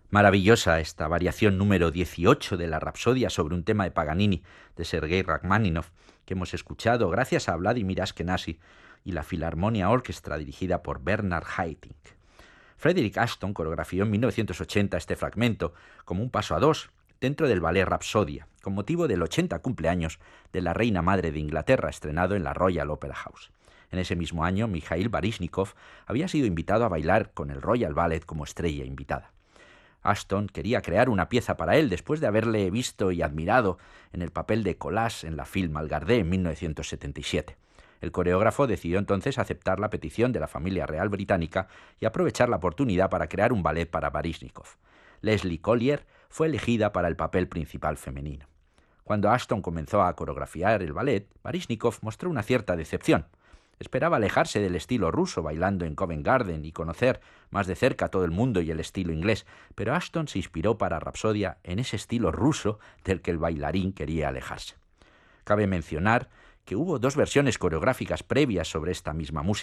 Maravillosa esta variación número 18 de la Rapsodia sobre un tema de Paganini de Sergei Rachmaninoff que hemos escuchado gracias a Vladimir Ashkenazy y la Filarmonia Orchestra dirigida por Bernard Haitink. Frederick Ashton coreografió en 1980 este fragmento como un paso a dos dentro del ballet Rapsodia, con motivo del 80 cumpleaños de la Reina Madre de Inglaterra, estrenado en la Royal Opera House. En ese mismo año, Mikhail Baryshnikov había sido invitado a bailar con el Royal Ballet como estrella invitada. Ashton quería crear una pieza para él después de haberle visto y admirado en el papel de Collas en la Film Malgardé en 1977. El coreógrafo decidió entonces aceptar la petición de la familia real británica y aprovechar la oportunidad para crear un ballet para Baryshnikov. Leslie Collier fue elegida para el papel principal femenino. Cuando Ashton comenzó a coreografiar el ballet, Baryshnikov mostró una cierta decepción. Esperaba alejarse del estilo ruso bailando en Covent Garden y conocer más de cerca todo el mundo y el estilo inglés, pero Ashton se inspiró para Rapsodia en ese estilo ruso del que el bailarín quería alejarse. Cabe mencionar que hubo dos versiones coreográficas previas sobre esta misma música.